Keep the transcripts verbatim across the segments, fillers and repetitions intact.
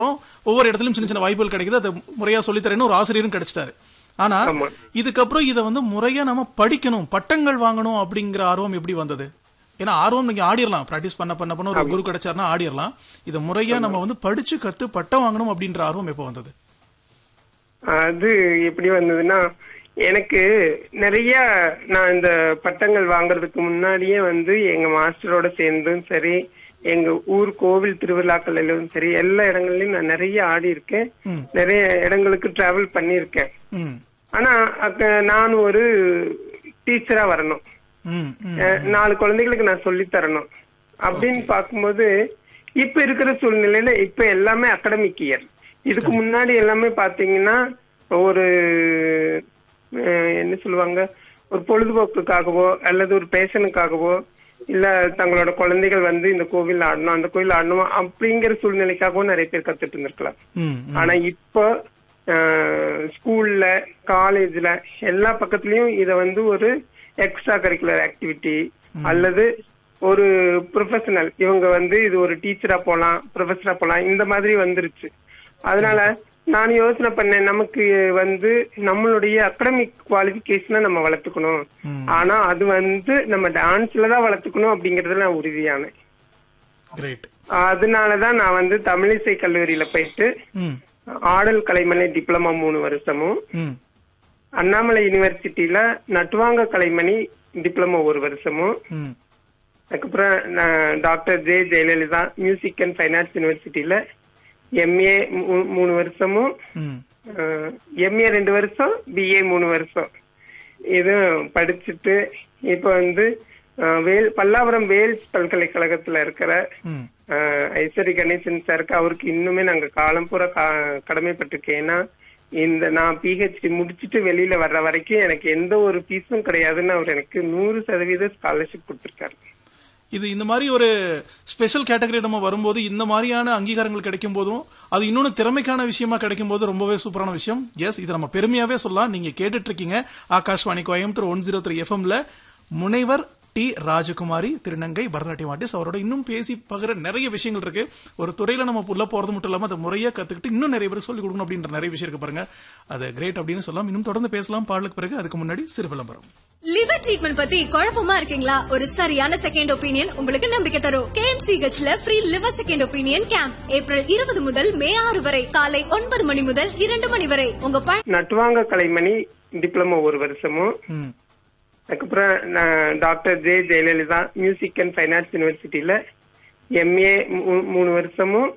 ஒவ்வொரு இடத்துலயும் சின்ன சின்ன வாய்ப்புகள் கிடைக்குது. அதை முறையா சொல்லித்தரேன்னு ஒரு ஆசிரியரும் கிடைச்சிட்டாரு. ஆனா இதுக்கப்புறம் இதை வந்து முறையா நம்ம படிக்கணும், பட்டங்கள் வாங்கணும் அப்படிங்கிற ஆர்வம் எப்படி வந்தது? ஏன்னா ஆர்வம் நீங்க ஆடிடலாம், பிராக்டிஸ் பண்ண பண்ண பண்ண ஒரு குரு கிடைச்சாருன்னா ஆடிடலாம். இதை முறையா நம்ம வந்து படிச்சு கத்து பட்டம் வாங்கணும் அப்படின்ற ஆர்வம் எப்போ வந்தது? அது எப்படி வந்ததுன்னா, எனக்கு நிறைய நான் இந்த பட்டங்கள் வாங்குறதுக்கு முன்னாடியே வந்து எங்க மாஸ்டரோட சேர்ந்தும் சரி, எங்க ஊர் கோவில் திருவிழாக்களிலும் சரி, எல்லா இடங்கள்லயும் நான் நிறைய ஆடி இருக்கேன், நிறைய இடங்களுக்கு டிராவல் பண்ணிருக்கேன். ஆனா நான் ஒரு டீச்சரா வரணும், நாலு குழந்தைகளுக்கு நான் சொல்லி தரணும் அப்படின்னு பாக்கும்போது, இப்ப இருக்கிற சூழ்நிலையில இப்ப எல்லாமே அகாடமிக் இயர். இதுக்கு முன்னாடி எல்லாமே பாத்தீங்கன்னா ஒரு என்ன சொல்லுவாங்க, ஒரு பொழுதுபோக்குக்காகவோ அல்லது ஒரு பேஷனுக்காகவோ இல்ல தங்களோட குழந்தைகள் வந்து இந்த கோவில் ஆடணும் அந்த கோவில் ஆடணும் அப்படிங்கிற சூழ்நிலைக்காகவும் நிறைய பேர் கத்துட்டு இருந்திருக்கலாம். ஆனா இப்போ ஸ்கூல்ல காலேஜ்ல எல்லா பக்கத்துலயும் இத வந்து ஒரு எக்ஸ்ட்ரா கரிக்குலர் ஆக்டிவிட்டி அல்லது ஒரு ப்ரொஃபஷனல், இவங்க வந்து இது ஒரு டீச்சரா போலாம், ப்ரொஃபஸரா போலாம், இந்த மாதிரி வந்துருச்சு. அதனால நான் யோசனை பண்ணேன், நமக்கு வந்து நம்மளுடைய அகாடமிக் குவாலிபிகேஷனை நம்ம வளர்த்துக்கணும், ஆனா அது வந்து நம்ம டான்ஸ்ல தான் வளர்த்துக்கணும் அப்படிங்கறதுல நான் உறுதியானேன். அதனாலதான் நான் வந்து தமிழிசை கல்லூரியில போயிட்டு ஆடல் கலைமணி டிப்ளமா மூணு வருஷமும், அண்ணாமலை யூனிவர்சிட்டியில நட்டுவாங்க கலைமணி டிப்ளமோ ஒரு வருஷமும், அதுக்கப்புறம் doctor J Jayalalithaa music and finance யூனிவர்சிட்டியில எம்ஏ மூணு வருஷமும், எம்ஏ ரெண்டு வருஷம், பிஏ மூணு வருஷம் இது படிச்சுட்டு இப்ப வந்து வேல் பல்லாவரம் வேல்ஸ் பல்கலைக்கழகத்துல இருக்கிற ஐஸ்வரி கணேசன் சாருக்கு, அவருக்கு இன்னுமே நாங்க காலம் பூரா கடமைப்பட்டிருக்கேன். ஏன்னா இந்த நான் பிஹெச்டி முடிச்சுட்டு வெளியில வர்ற வரைக்கும் எனக்கு எந்த ஒரு ஃபீஸும் கிடையாதுன்னு அவர் எனக்கு நூறு சதவீத ஸ்காலர்ஷிப் கொடுத்திருக்காரு. இது இந்த மாதிரி ஒரு ஸ்பெஷல் கேட்டகரி நம்ம வரும்போது, இந்த மாதிரியான அங்கீகாரங்கள் கிடைக்கும் போதும் அது இன்னொன்னு திறமைக்கான விஷயமா கிடைக்கும் போது ரொம்பவே சூப்பரான விஷயம். எஸ், இது நம்ம பெருமையாவே சொல்லலாம். நீங்க கேட்டுட்டு இருக்கீங்க Akashvani Coimbatore one zero three எஃப்எம்ல முனைவர் டி ராஜகுமாரி திருநங்கை பரதநாட்டியம் ஆர்டிஸ்ட். அவரோட இன்னும் பேசி பகிர நிறைய விஷயங்கள் இருக்கு. ஒரு துறையில நம்ம உள்ள போறது மட்டும் இல்லாம அதை முறையா கத்துக்கிட்டு இன்னும் நிறைய பேர் சொல்லிக் கொடுக்கணும் அப்படின்ற நிறைய விஷயம் இருக்கு பாருங்க. அது கிரேட் அப்படின்னு சொல்லலாம். இன்னும் தொடர்ந்து பேசலாம் பாடலுக்கு பிறகு. அதுக்கு முன்னாடி சிறு விளம்பரம். லிவர் ட்ரீட்மெண்ட் பத்தி குழப்பமா இருக்கீங்களா? ஒரு சரியான செகண்ட் ஒப்பீனியன் உங்களுக்கு நம்பிக்கை தரும். கேஎம்சிஹெச்ல free liver second opinion camp April இருபது முதல் மே ஆறு வரை காலை ஒன்பது மணி முதல் இரண்டு மணி வரை. உங்க நட்டுவாங்க கலைமணி டிப்ளமோ ஒரு வருஷமும், அதுக்கப்புறம் doctor J Jayalalithaa music and finance யூனிவர்சிட்டியில எம்ஏ மூணு வருஷமும்,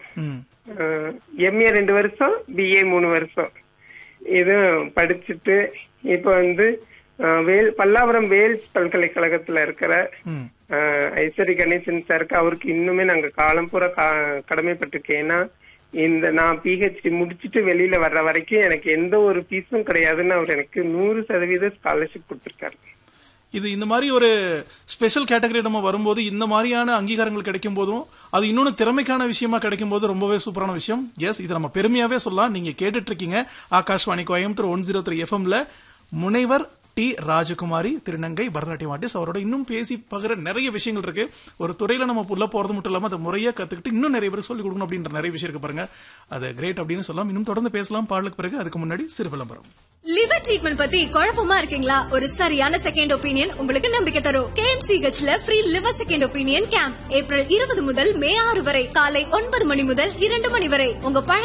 எம்ஏ ரெண்டு வருஷம், பிஏ மூணு வருஷம் இது படிச்சுட்டு இப்ப வந்து வேல் பல்லாவரம் வேல்ஸ் பல்கலைக்கழகத்துல இருக்கிற ஐஸ்வரி கணேசன் சாருக்கு, அவருக்கு இன்னுமே நாங்க காலம் பூரா கடமைப்பட்டிருக்கேன். ஏன்னா இந்த நான் பிஹெச்டி முடிச்சுட்டு வெளியில வர்ற வரைக்கும் எனக்கு எந்த ஒரு ஃபீஸும் கிடையாதுன்னு அவர் எனக்கு நூறு சதவீத ஸ்காலர்ஷிப் கொடுத்திருக்காரு. இது இந்த மாதிரி ஒரு ஸ்பெஷல் கேட்டகரி நம்ம வரும்போது, இந்த மாதிரியான அங்கீகாரங்கள் கிடைக்கும் போதும் அது இன்னொன்னு திறமைக்கான விஷயமா கிடைக்கும் போது ரொம்பவே சூப்பரான விஷயம். எஸ், இது நம்ம பெருமையாவே சொல்லலாம். நீங்க கேட்டுட்டு இருக்கீங்க Akashvani Coimbatore one zero three எஃப்எம்ல முனைவர் டி ராஜகுமாரி திருநங்கை பரதநாட்டியம் ஆர்டிஸ்ட். அவரோட இன்னும் பேசி பகிர நிறைய விஷயங்கள் இருக்கு. ஒரு துறையில நம்ம உள்ள போறது மட்டும் இல்லாம அதை முறையா கத்துக்கிட்டு இன்னும் நிறைய பேர் சொல்லிக் கொடுக்கணும் அப்படின்ற நிறைய விஷயம் இருக்கு பாருங்க. அது கிரேட் அப்படின்னு சொல்லலாம். இன்னும் தொடர்ந்து பேசலாம் பாடலுக்கு பிறகு. அதுக்கு முன்னாடி சிறு விளம்பரம். லிவர் ட்ரீட்மெண்ட் பத்தி குழப்பமா இருக்கீங்களா? ஒரு சரியான செகண்ட் ஒப்பீனியன் உங்களுக்கு நம்பிக்கை தரும். கேஎம்சிஹெச்ல free liver second opinion camp April இருபது முதல் மே ஆறு வரை காலை ஒன்பது மணி முதல் இரண்டு மணி வரை. உங்க